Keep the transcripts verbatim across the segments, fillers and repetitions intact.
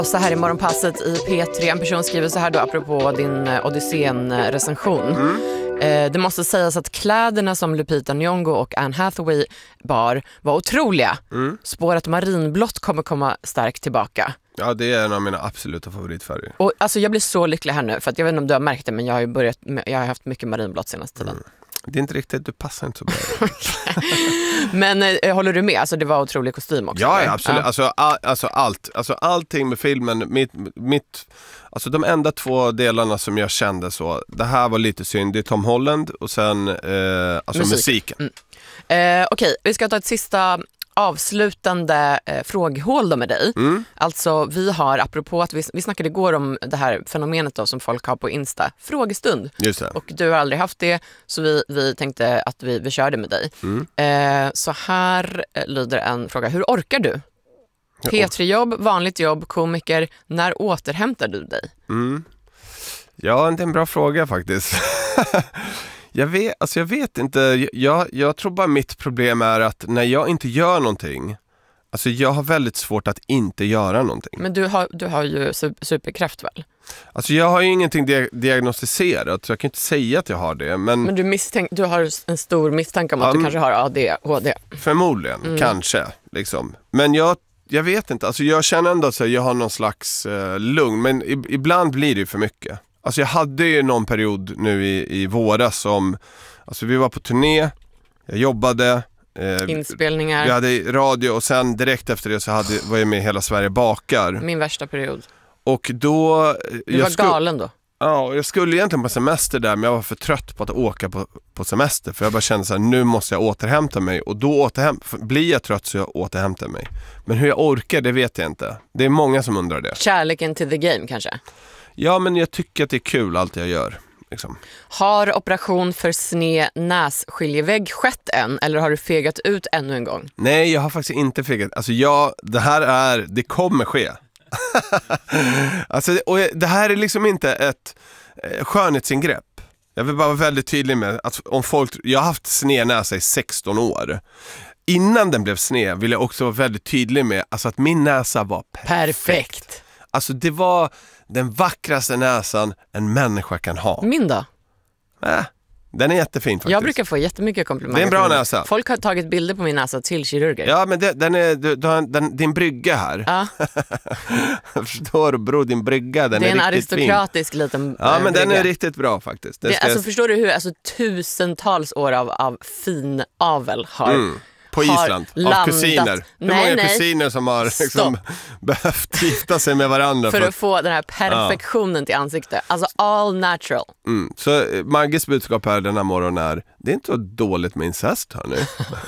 Och så här i morgonpasset i P tre, en person skriver så här då apropå din Odysseen-recension. Mm. Eh, det måste sägas att kläderna som Lupita Nyong'o och Anne Hathaway bar var otroliga. Mm. Spåret marinblått kommer komma starkt tillbaka. Ja, det är en av mina absoluta favoritfärger. Och alltså jag blir så lycklig här nu, för att jag vet inte om du har märkt det, men jag har ju börjat, jag har haft mycket marinblått senaste tiden. Mm. Det är inte riktigt, du passar inte så bra. Men eh, håller du med? Alltså det var otrolig kostym också. Ja, ja absolut. Ja. Alltså, all, alltså allt. Alltså allting med filmen, mitt, mitt, alltså de enda två delarna som jag kände så, det här var lite synd, det är Tom Holland och sen eh, alltså Musik. musiken. Mm. Eh, Okej, okay. Vi ska ta ett sista avslutande eh, fråghål då med dig. Mm. Alltså vi har, apropå att vi, vi snackade igår om det här fenomenet då som folk har på Insta, frågestund. Just det. Och du har aldrig haft det, så vi, vi tänkte att vi, vi körde med dig. Mm. Eh, så här lyder en fråga: hur orkar du? P tre-jobb, vanligt jobb, komiker, när återhämtar du dig? Mm. Ja, det är en bra fråga faktiskt. Jag vet, alltså jag vet inte, jag, jag tror bara mitt problem är att när jag inte gör någonting, alltså jag har väldigt svårt att inte göra någonting. Men du har, du har ju superkraft väl? Alltså jag har ju ingenting di- diagnostiserat, så jag kan inte säga att jag har det. Men, men du, misstänk, du har en stor misstanke om att um, du kanske har A D H D. Förmodligen, mm. kanske. Liksom. Men jag, jag vet inte, alltså jag känner ändå att jag har någon slags uh, lugn, men i, ibland blir det ju för mycket. Alltså jag hade ju någon period nu i, i våras som, alltså vi var på turné, jag jobbade. Eh, Inspelningar. Vi hade radio och sen direkt efter det så hade, var jag med Hela Sverige bakar. Min värsta period. Och då... Du var sku- galen då? Ja, jag skulle egentligen på semester där, men jag var för trött på att åka på, på semester. För jag bara kände så här, nu måste jag återhämta mig. Och då återhäm- blir jag trött så jag återhämtar mig. Men hur jag orkar, det vet jag inte. Det är många som undrar det. Kärleken till the game kanske? Ja, men jag tycker att det är kul allt jag gör. Liksom. Har operation för sned nässkiljevägg skett än? Eller har du fegat ut ännu en gång? Nej, jag har faktiskt inte fegat. Alltså jag, det här är, det kommer ske. Alltså, och det här är liksom inte ett eh, skönhetsingrepp. Jag vill bara vara väldigt tydlig med att om folk, jag har haft sned näsa i sexton år. Innan den blev sned vill jag också vara väldigt tydlig med alltså att min näsa var perfekt. perfekt. Alltså det var den vackraste näsan en människa kan ha. Min då? Äh, den är jättefin faktiskt. Jag brukar få jättemycket komplimanger. Det är en bra näsa. Folk har tagit bilder på min näsa till kirurger. Ja, men det, den är du, du har, den, din brygga här. Ja. Förstår du, bro, din brygga, den det är, är en riktigt aristokratisk fin. liten Ja, men brygga. Den är riktigt bra faktiskt. Det, alltså, förstår du hur alltså, tusentals år av, av fin avel har... Mm. På Island, av landat. kusiner. Hur nej, många nej. kusiner som har liksom behövt gifta sig med varandra för, för att få den här perfektionen ja. till ansikte. Alltså all natural. Mm. Så Magges budskap här den här morgonen är, det är inte så dåligt med incest, hörni.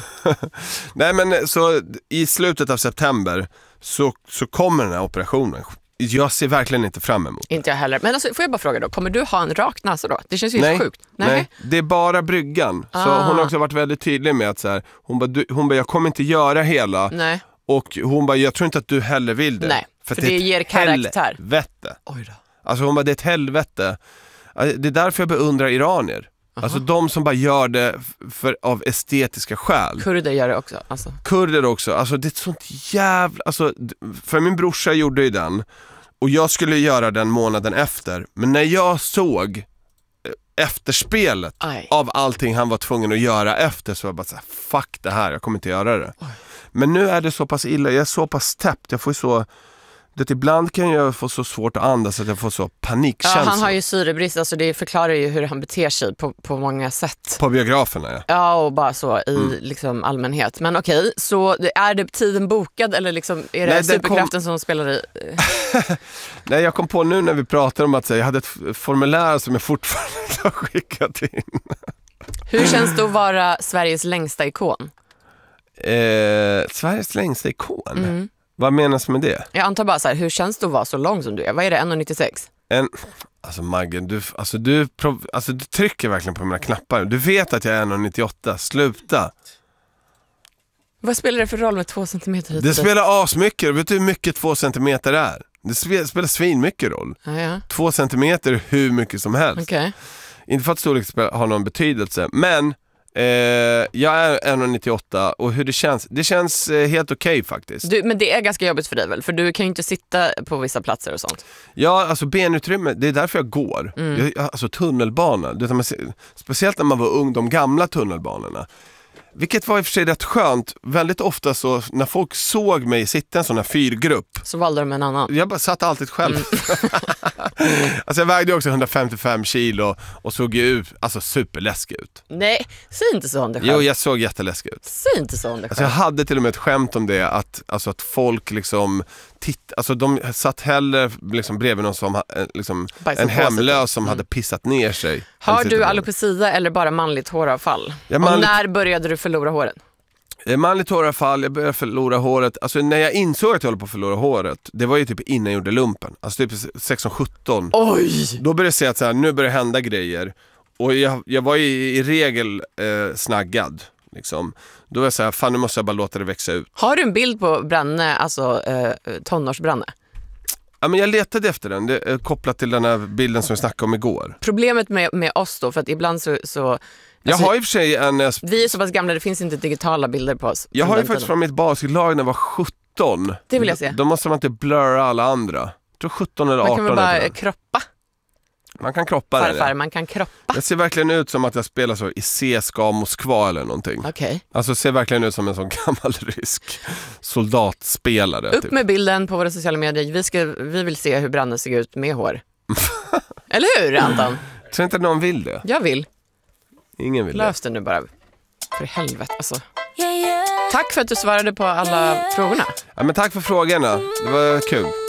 Nej, men så i slutet av september så, så kommer den här operationen. Jag ser verkligen inte fram emot det. Inte jag heller. Men alltså, får jag bara fråga då, kommer du ha en rak näsa då? Det känns ju helt sjukt. Nej. Nej, det är bara bryggan. Ah. Så hon har också varit väldigt tydlig med att så här, hon bara, du, hon bara, jag kommer inte göra hela. Nej. Och hon bara, jag tror inte att du heller vill det. Nej, för, för det, det ger karaktär. Helvete. Oj då. Alltså hon bara, det är ett helvete. Det är därför jag beundrar iranier. Aha. Alltså de som bara gör det för, av estetiska skäl. Kurder gör det också. Alltså. Kurder också. Alltså det är ett sånt jävla... Alltså, för min brorsa gjorde ju den. Och jag skulle göra den månaden efter. Men när jag såg efterspelet Aj. av allting han var tvungen att göra efter, så var jag bara så här, fuck det här, jag kommer inte göra det. Aj. Men nu är det så pass illa, jag är så pass täppt, jag får så... Det ibland kan jag få så svårt att andas att jag får så panikkänsla. Ja, han har ju syrebrist, alltså det förklarar ju hur han beter sig på, på många sätt. På biograferna, ja. Ja, och bara så i mm. liksom allmänhet. Men okej, så är det tiden bokad eller liksom är det Nej, superkraften kom... som spelar i? Nej, jag kom på nu när vi pratar om att säga, jag hade ett formulär som jag fortfarande har skickat in. Hur känns det att vara Sveriges längsta ikon? Eh, Sveriges längsta ikon? Mm. Vad menas med det? Jag antar bara så här, hur känns det att vara så lång som du är? Vad är det, en komma nittiosex? En, alltså Maggen, du, alltså, du, alltså, du trycker verkligen på mina knappar. Du vet att jag är en komma nittioåtta, sluta. Vad spelar det för roll med två centimeter hit? Det spelar asmycket, vet du hur mycket två centimeter är? Det spelar, spelar svin mycket roll. Ah, ja. Två centimeter hur mycket som helst. Okay. Inte för att storlek har någon betydelse, men Eh, jag är en komma nittioåtta och hur det känns, det känns eh, helt okej okay, faktiskt. Du, men det är ganska jobbigt för dig väl? För du kan ju inte sitta på vissa platser och sånt. Ja, alltså benutrymme, det är därför jag går. Mm. Jag, alltså tunnelbana, det man, speciellt när man var ung, de gamla tunnelbanorna. Vilket var i och för sig rätt skönt. Väldigt ofta så när folk såg mig sitta i en sån här fyrgrupp, så valde de en annan. Jag bara satt alltid själv. Mm. Alltså jag vägde också hundrafemtiofem kilo och såg ju ut, alltså superläskig ut. Nej, säg inte så om dig själv. Jo, jag såg jätteläskig ut. Säg inte så om dig själv. Alltså jag hade till och med ett skämt om det, att, alltså att folk liksom titt, alltså de satt hellre liksom bredvid någon som liksom, en hemlös som mm. hade pissat ner sig. Har du alopecia eller bara manligt håravfall? Ja, manligt... Och när började du förlora håret? Manligt håravfall, jag började förlora håret. Alltså när jag insåg att jag håller på att förlora håret, det var ju typ innan jag gjorde lumpen. Alltså typ sexton sjutton. Oj! Då började jag se att så här, nu börjar det hända grejer. Och jag, jag var ju i regel eh, snaggad liksom. Då var jag så här, fan nu måste jag bara låta det växa ut. Har du en bild på Branne, alltså eh, tonårsbranne? Ja, men jag letade efter den, det är kopplat till den här bilden som vi snackade om igår. Problemet med, med oss då, för att ibland så... så jag alltså, har i och för sig en... Vi är så pass gamla, det finns inte digitala bilder på oss. Jag har ju faktiskt från mitt basketlag när jag var sjutton. Det vill jag se. Då måste man inte blurra alla andra. Jag tror sjutton eller arton. Man kan väl bara kroppa. Man kan kroppa Farfar, det. Ja. Man kan kroppa. Jag ser verkligen ut som att jag spelar så i C S K A Moskva eller någonting. Okej. Okay. Alltså ser verkligen ut som en sån gammal rysk soldatspelare. Upp typ. med bilden på våra sociala medier. Vi, ska, vi vill se hur Branne ser ut med hår. Eller hur, Anton? Jag tror inte att någon vill det. Jag vill. Ingen vill Lös det nu bara. För helvete, alltså. Tack för att du svarade på alla frågorna. Ja, men tack för frågorna. Det var kul.